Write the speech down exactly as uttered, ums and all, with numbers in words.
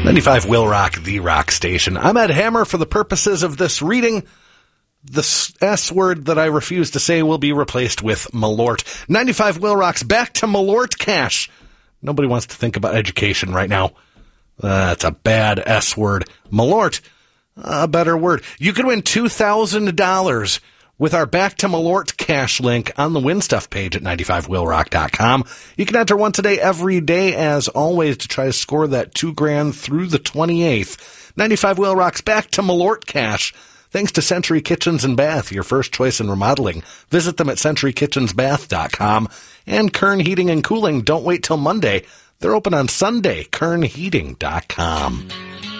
ninety-five Will Rock, the rock station. I'm Ed Hammer. For the purposes of this reading, the S word that I refuse to say will be replaced with Malort. ninety-five Will Rock's back to Malort cash. Nobody wants to think about education right now. That's uh, a bad S word. Malort, a better word. You could win two thousand dollars with our Back to Malort cash link on the Win Stuff page at ninety-five will rock dot com. You can enter once a day every day, as always, to try to score that two grand through the twenty-eighth. ninety-five Will Rock's Back to Malort cash. Thanks to Century Kitchens and Bath, your first choice in remodeling. Visit them at century kitchens bath dot com. And Kern Heating and Cooling, don't wait till Monday. They're open on Sunday, kern heating dot com.